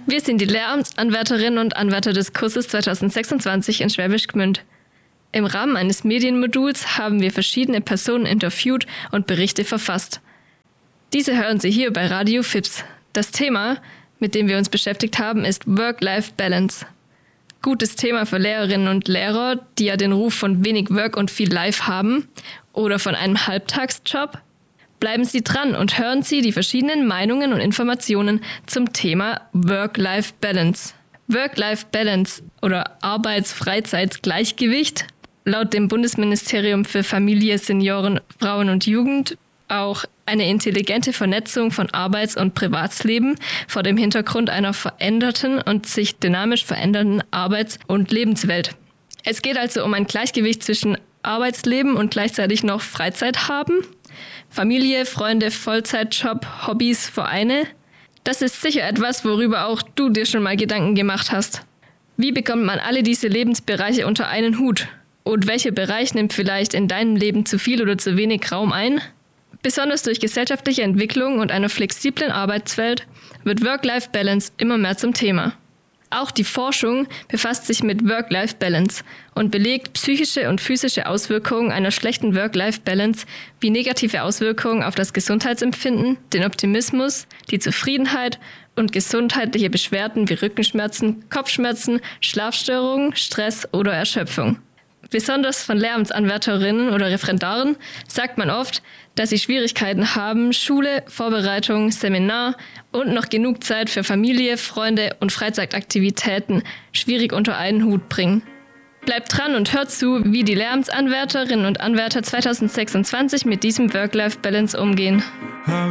Wir sind die Lehramtsanwärterinnen und Anwärter des Kurses 2026 in Schwäbisch Gmünd. Im Rahmen eines Medienmoduls haben wir verschiedene Personen interviewt und Berichte verfasst. Diese hören Sie hier bei Radio FIPS. Das Thema, mit dem wir uns beschäftigt haben, ist Work-Life-Balance. Gutes Thema für Lehrerinnen und Lehrer, die ja den Ruf von wenig Work und viel Life haben, oder von einem Halbtagsjob. Bleiben Sie dran und hören Sie die verschiedenen Meinungen und Informationen zum Thema Work-Life-Balance. Work-Life-Balance oder Arbeits-Freizeit-Gleichgewicht, laut dem Bundesministerium für Familie, Senioren, Frauen und Jugend auch eine intelligente Vernetzung von Arbeits- und Privatsleben vor dem Hintergrund einer veränderten und sich dynamisch verändernden Arbeits- und Lebenswelt. Es geht also um ein Gleichgewicht zwischen Arbeitsleben und gleichzeitig noch Freizeit haben, Familie, Freunde, Vollzeitjob, Hobbys, Vereine. Das ist sicher etwas, worüber auch du dir schon mal Gedanken gemacht hast. Wie bekommt man alle diese Lebensbereiche unter einen Hut? Und welcher Bereich nimmt vielleicht in deinem Leben zu viel oder zu wenig Raum ein? Besonders durch gesellschaftliche Entwicklung und einer flexiblen Arbeitswelt wird Work-Life-Balance immer mehr zum Thema. Auch die Forschung befasst sich mit Work-Life-Balance und belegt psychische und physische Auswirkungen einer schlechten Work-Life-Balance wie negative Auswirkungen auf das Gesundheitsempfinden, den Optimismus, die Zufriedenheit und gesundheitliche Beschwerden wie Rückenschmerzen, Kopfschmerzen, Schlafstörungen, Stress oder Erschöpfung. Besonders von Lehramtsanwärterinnen oder Referendaren sagt man oft, dass sie Schwierigkeiten haben, Schule, Vorbereitung, Seminar und noch genug Zeit für Familie, Freunde und Freizeitaktivitäten schwierig unter einen Hut bringen. Bleibt dran und hört zu, wie die Lehramtsanwärterinnen und Anwärter 2026 mit diesem Work-Life-Balance umgehen.